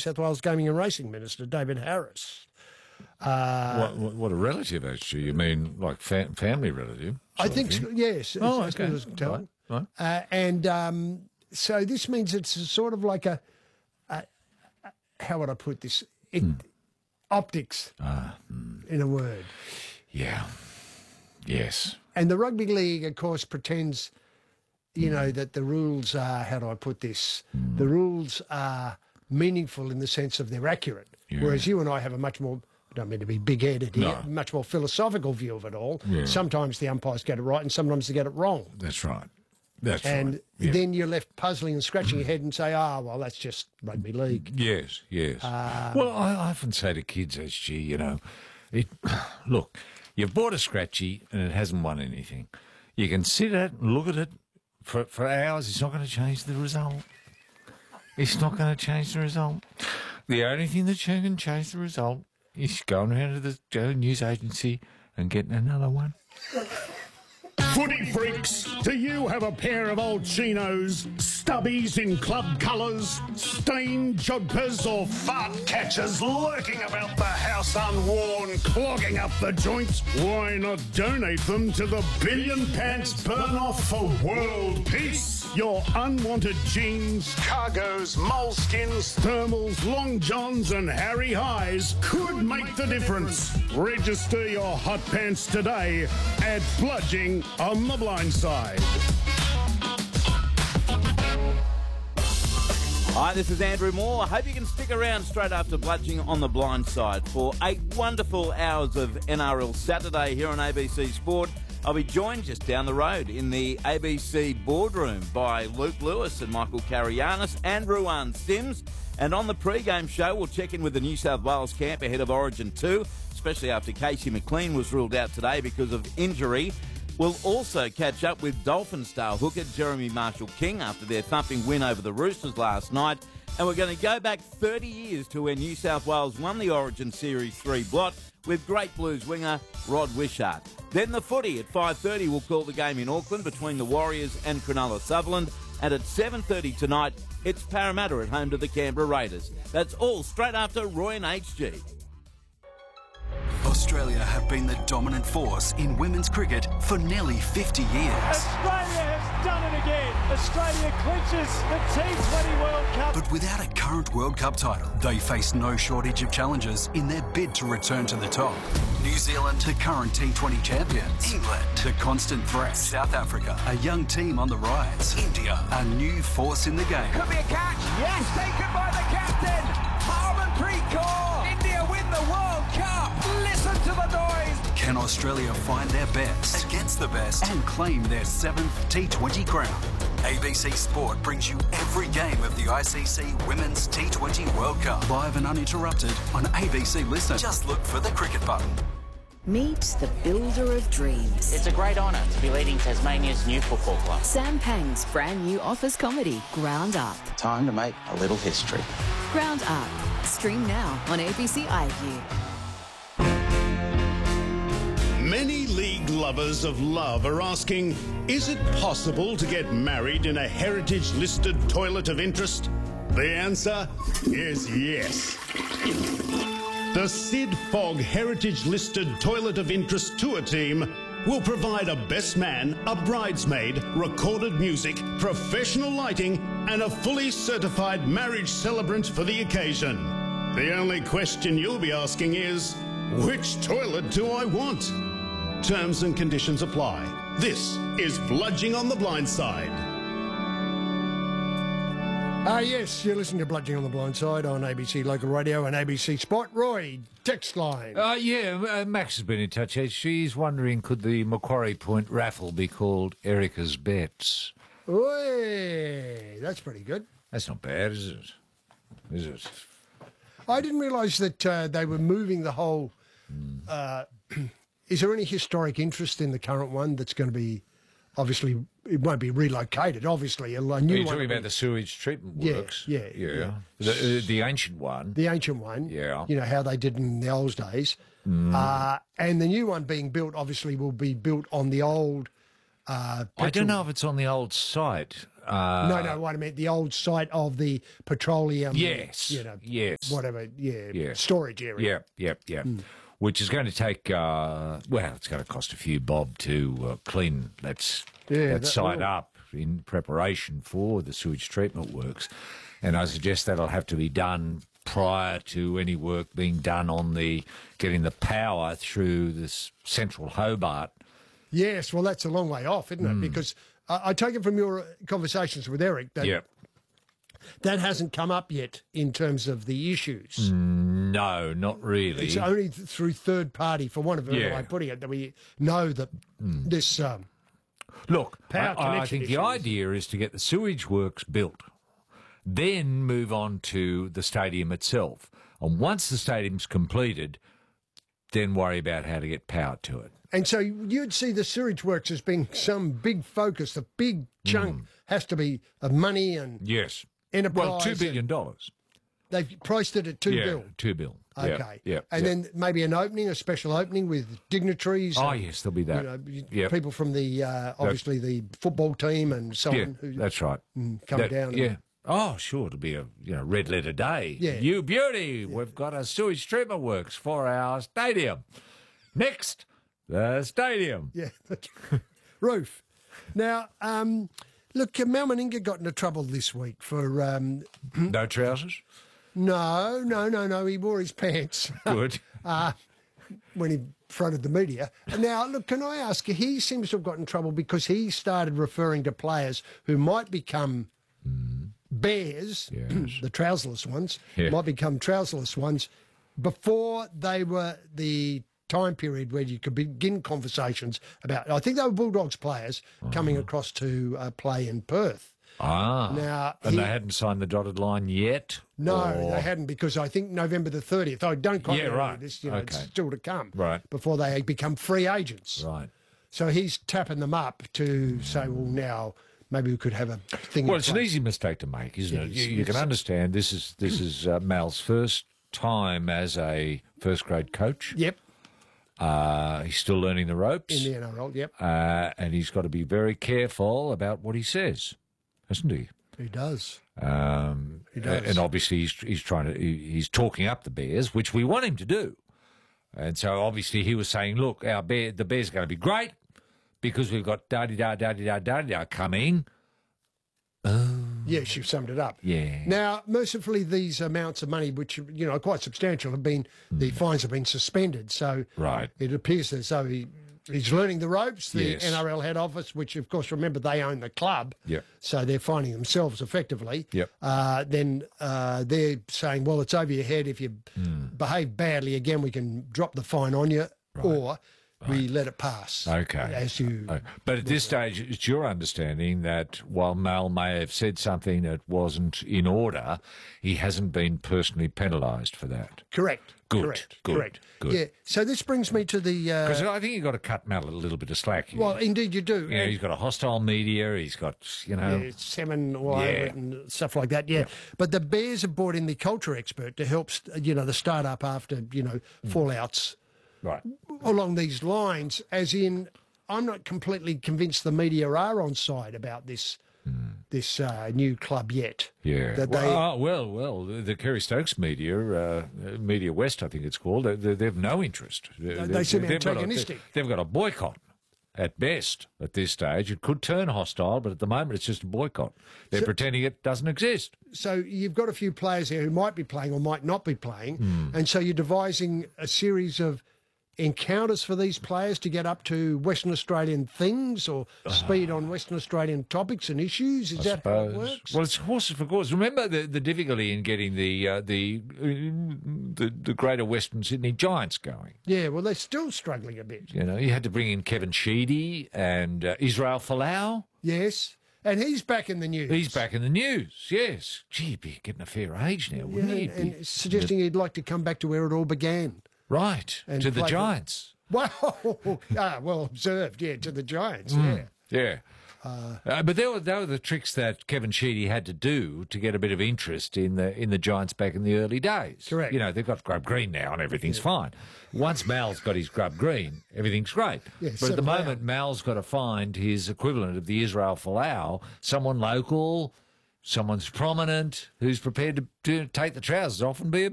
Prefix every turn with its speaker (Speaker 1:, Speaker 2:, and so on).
Speaker 1: South Wales Gaming and Racing Minister, David Harris.
Speaker 2: What a relative, actually. You mean like family relative?
Speaker 1: I think so, yes.
Speaker 2: Oh,
Speaker 1: as
Speaker 2: okay.
Speaker 1: good as I can tell.
Speaker 2: Right.
Speaker 1: So this means it's sort of like how would I put this? Optics, in a word.
Speaker 2: Yeah. Yes.
Speaker 1: And the Rugby League, of course, pretends, that the rules are, how do I put this? The rules are meaningful in the sense of they're accurate.
Speaker 2: Yeah.
Speaker 1: Whereas you and I have a much more, I don't mean to be big-headed here,
Speaker 2: No.
Speaker 1: much more philosophical view of it all.
Speaker 2: Yeah.
Speaker 1: Sometimes the umpires get it right and sometimes they get it wrong.
Speaker 2: That's right. That's
Speaker 1: And
Speaker 2: right. Yeah.
Speaker 1: then you're left puzzling and scratching your head and say, well, that's just rugby league.
Speaker 2: Yes. Well, I often say to kids, SG, look, you've bought a scratchy and it hasn't won anything. You can sit at it and look at it for hours. It's not going to change the result. It's not going to change the result. The only thing that can change the result is going around to the news agency and getting another one.
Speaker 3: Footy freaks, do you have a pair of old chinos, stubbies in club colours, stained jodhpurs or fart catchers lurking about the house unworn, clogging up the joints? Why not donate them to the Billion Pants Burn Off for World Peace? Your unwanted jeans, cargos, moleskins, thermals, long johns and Harry Highs could make the difference. Register your hot pants today at Bludging on the Blind Side.
Speaker 4: Hi, this is Andrew Moore. I hope you can stick around straight after Bludging on the Blind Side for 8 wonderful hours of NRL Saturday here on ABC Sport. I'll be joined just down the road in the ABC boardroom by Luke Lewis and Michael Karayanis and Ruan Sims. And on the pre-game show, we'll check in with the New South Wales camp ahead of Origin 2, especially after Casey McLean was ruled out today because of injury. We'll also catch up with Dolphin star hooker Jeremy Marshall-King after their thumping win over the Roosters last night. And we're going to go back 30 years to when New South Wales won the Origin Series 3 blot with great Blues winger Rod Wishart. Then the footy at 5:30 will call the game in Auckland between the Warriors and Cronulla Sutherland. And at 7:30 tonight, it's Parramatta at home to the Canberra Raiders. That's all straight after Roy and HG.
Speaker 5: Australia have been the dominant force in women's cricket for nearly 50 years.
Speaker 6: Australia has done it again. Australia clinches the T20 World Cup.
Speaker 5: But without a current World Cup title, they face no shortage of challenges in their bid to return to the top. New Zealand, the current T20 champions. England, the constant threat. South Africa, a young team on the rise. India, a new force in the game.
Speaker 7: Could be a catch. Yes, taken by the captain. Harmanpreet Kaur. India win the World Cup. Listen to the noise.
Speaker 5: Can Australia find their best against the best and claim their 7th T20 crown? ABC Sport brings you every game of the ICC Women's T20 World Cup, live and uninterrupted on ABC Listen. Just look for the cricket button.
Speaker 8: Meet the builder of dreams.
Speaker 9: It's a great honour to be leading Tasmania's new football club.
Speaker 8: Sam Pang's brand new office comedy, Ground Up.
Speaker 9: Time to make a little history.
Speaker 8: Ground Up. Stream now on ABC iView.
Speaker 3: Many league lovers of love are asking, is it possible to get married in a heritage-listed toilet of interest? The answer is yes. The Sid Fogg Heritage-listed Toilet of Interest tour team will provide a best man, a bridesmaid, recorded music, professional lighting, and a fully certified marriage celebrant for the occasion. The only question you'll be asking is, which toilet do I want? Terms and conditions apply. This is Bludging on the Blind Side.
Speaker 1: Yes, you're listening to Bludging on the Blind Side on ABC Local Radio and ABC Sport. Roy, text line.
Speaker 2: Max has been in touch. She's wondering, could the Macquarie Point raffle be called Erica's Bets?
Speaker 1: Oi, that's pretty good.
Speaker 2: That's not bad, is it? Is it?
Speaker 1: I didn't realise that they were moving the whole... is there any historic interest in the current one that's going to be... Obviously, it won't be relocated, obviously. A new one.
Speaker 2: You're talking about the sewage treatment works?
Speaker 1: Yeah.
Speaker 2: The ancient one.
Speaker 1: The ancient one.
Speaker 2: Yeah.
Speaker 1: You know, how they did in the old days. And the new one being built, obviously, will be built on the old...
Speaker 2: I don't know if it's on the old site.
Speaker 1: No, what I meant, the old site of the petroleum.
Speaker 2: Yes. Yes.
Speaker 1: Whatever. Yeah. Storage area.
Speaker 2: Yep. Which is going to take, it's going to cost a few bob to clean that site up in preparation for the sewage treatment works. And I suggest that'll have to be done prior to any work being done on getting the power through this central Hobart.
Speaker 1: Yes, well, that's a long way off, isn't it? Because I take it from your conversations with Eric that that hasn't come up yet in terms of the issues.
Speaker 2: No, not really.
Speaker 1: It's only through third party, for want of a better way of putting it, that we know that this
Speaker 2: Look,
Speaker 1: power connection
Speaker 2: I think
Speaker 1: issue
Speaker 2: the idea is to get the sewage works built, then move on to the stadium itself. And once the stadium's completed, then worry about how to get power to it.
Speaker 1: And so you'd see the sewage works as being some big focus, a big chunk has to be of money and enterprise.
Speaker 2: Well, $2 billion.
Speaker 1: They've priced it at $2 billion.
Speaker 2: $2 billion.
Speaker 1: Okay. Then maybe a special opening with dignitaries.
Speaker 2: Oh, yes, there'll be that.
Speaker 1: People from the, obviously, the football team and so on. Who
Speaker 2: that's right.
Speaker 1: Come down.
Speaker 2: Yeah. Oh, sure, it'll be a red letter day.
Speaker 1: Yeah.
Speaker 2: You beauty, we've got a sewage treatment works for our stadium. Next, the stadium.
Speaker 1: Yeah, that's right. Roof. Now, look, Mal Meninga got into trouble this week for...
Speaker 2: no trousers?
Speaker 1: No. He wore his pants.
Speaker 2: Good.
Speaker 1: When he fronted the media. Now, look, can I ask you, he seems to have got in trouble because he started referring to players who might become... Bears, the trouserless ones, might become trouserless ones before they were the time period where you could begin conversations about, I think they were Bulldogs players coming across to play in Perth. Now,
Speaker 2: and they hadn't signed the dotted line yet?
Speaker 1: No, they hadn't, because I think November the 30th, I don't quite remember this, it's still to come, before they become free agents.
Speaker 2: Right.
Speaker 1: So he's tapping them up to say, well, now... Maybe we could have a thing.
Speaker 2: Well, it's an easy mistake to make, isn't it? You can understand this is Mal's first time as a first grade coach.
Speaker 1: Yep.
Speaker 2: He's still learning the ropes
Speaker 1: in the NRL. Yep.
Speaker 2: And he's got to be very careful about what he says, hasn't he?
Speaker 1: He does.
Speaker 2: He does. And obviously he's talking up the Bears, which we want him to do. And so obviously he was saying, look, the Bears are going to be great. Because we've got da-di-da coming.
Speaker 1: Yes, you've summed it up.
Speaker 2: Yeah.
Speaker 1: Now, mercifully, these amounts of money, which, are quite substantial, have been, the fines have been suspended. So it appears as though he's learning the ropes, the NRL head office, which, of course, remember, they own the club.
Speaker 2: Yep.
Speaker 1: So they're fining themselves effectively.
Speaker 2: Yep.
Speaker 1: Then they're saying, well, it's over your head. If you behave badly again, we can drop the fine on you. Or... we let it pass.
Speaker 2: Okay. But at this stage, it's your understanding that while Mal may have said something that wasn't in order, he hasn't been personally penalised for that.
Speaker 1: Correct.
Speaker 2: Good.
Speaker 1: Yeah. So this brings me to the...
Speaker 2: Because I think you've got to cut Mal a little bit of slack here.
Speaker 1: Well, indeed you do.
Speaker 2: He's got a hostile media. He's got,
Speaker 1: salmon all over it and stuff like that, But the Bears have brought in the culture expert to help, the start-up after, fallouts.
Speaker 2: Right.
Speaker 1: Along these lines, as in, I'm not completely convinced the media are on side about this new club yet.
Speaker 2: Yeah.
Speaker 1: That
Speaker 2: the Kerry Stokes media, Media West, I think it's called, they've no interest.
Speaker 1: They seem antagonistic.
Speaker 2: They've got a boycott at best at this stage. It could turn hostile, but at the moment it's just a boycott. They're pretending it doesn't exist.
Speaker 1: So you've got a few players here who might be playing or might not be playing, and so you're devising a series of encounters for these players to get up to Western Australian things or speed on Western Australian topics and issues? Is that how it works?
Speaker 2: Well, it's horses for courses. Remember the difficulty in getting the Greater Western Sydney Giants going.
Speaker 1: Yeah, well, they're still struggling a bit.
Speaker 2: You had to bring in Kevin Sheedy and Israel Folau.
Speaker 1: Yes. And he's back in the news.
Speaker 2: He's back in the news, yes. Gee, he'd be getting a fair age now, wouldn't he?
Speaker 1: And suggesting he'd like to come back to where it all began.
Speaker 2: Right,
Speaker 1: and
Speaker 2: to the Giants.
Speaker 1: Well observed, to the Giants,
Speaker 2: Yeah. But they were the tricks that Kevin Sheedy had to do to get a bit of interest in the Giants back in the early days.
Speaker 1: Correct.
Speaker 2: You know, they've got Grub Green now and everything's fine. Once Mal's got his Grub Green, everything's great.
Speaker 1: Yeah,
Speaker 2: but at the
Speaker 1: settle
Speaker 2: moment, Mal's got to find his equivalent of the Israel Folau, someone local, someone's prominent, who's prepared to take the trousers off and be a